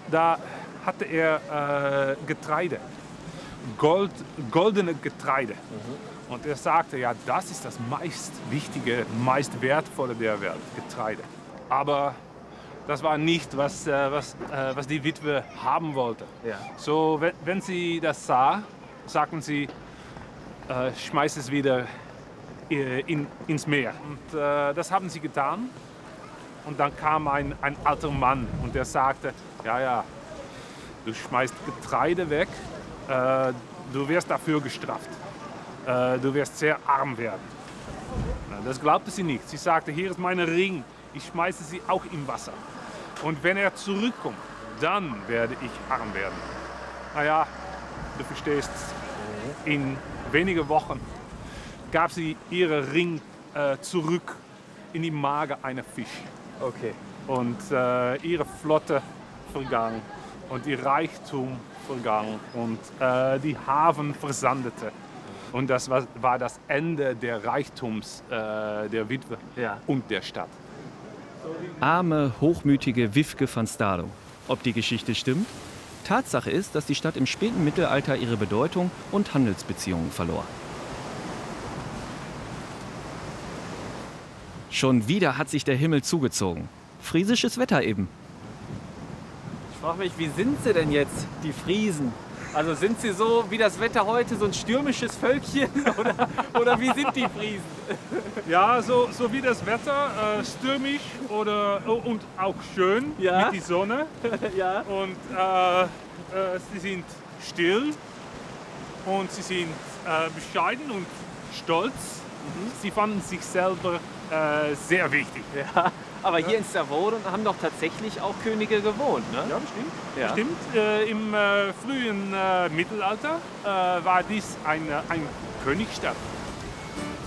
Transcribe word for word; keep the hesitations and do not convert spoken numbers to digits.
da hatte er äh, Getreide, Gold, goldene Getreide. Mhm. Und er sagte, ja, das ist das meist wichtige, meist wertvolle der Welt, Getreide. Aber das war nicht, was, äh, was, äh, was die Witwe haben wollte. Ja. So, wenn, wenn sie das sah, sagten sie, äh, schmeiß es wieder äh, in, ins Meer. Und äh, das haben sie getan. Und dann kam ein, ein alter Mann und der sagte, ja, ja, du schmeißt Getreide weg, äh, du wirst dafür gestraft. Äh, du wirst sehr arm werden. Na, das glaubte sie nicht. Sie sagte, hier ist mein Ring, ich schmeiße sie auch im Wasser. Und wenn er zurückkommt, dann werde ich arm werden. Naja, du verstehst, in wenigen Wochen gab sie ihren Ring äh, zurück in die Magen eines Fisch. Okay. Und äh, ihre Flotte vergangen und ihr Reichtum vergangen und äh, die Hafen versandete. Und das war, war das Ende der Reichtums äh, der Witwe Ja. und der Stadt. Arme, hochmütige Wifke van Stalo. Ob die Geschichte stimmt? Tatsache ist, dass die Stadt im späten Mittelalter ihre Bedeutung und Handelsbeziehungen verlor. Schon wieder hat sich der Himmel zugezogen. Friesisches Wetter eben. Ich frage mich, wie sind sie denn jetzt, die Friesen? Also sind sie so wie das Wetter heute, so ein stürmisches Völkchen? Oder, oder wie sind die Friesen? Ja, so, so wie das Wetter, äh, stürmisch oder, und auch schön Ja. mit der Sonne. Ja. Und äh, äh, sie sind still und sie sind äh, bescheiden und stolz. Mhm. Sie fanden sich selber äh, sehr wichtig. Ja. Aber hier in Stavoren haben doch tatsächlich auch Könige gewohnt, ne? Ja, das stimmt. Ja. Stimmt. Äh, Im äh, frühen äh, Mittelalter äh, war dies eine, eine Königstadt.